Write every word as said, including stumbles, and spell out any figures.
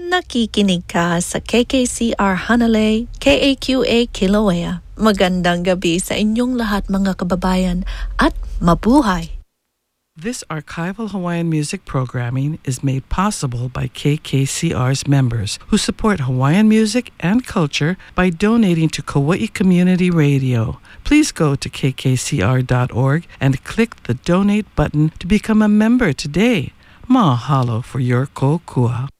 Nakikinig ka sa K K C R Hanalei, K A Q A Kilauea. Magandang gabi sa inyong lahat mga kababayan at mabuhay! This archival Hawaiian music programming is made possible by K K C R's members who support Hawaiian music and culture by donating to Kauai Community Radio. Please go to k k c r dot org and click the donate button to become a member today. Mahalo for your kokua.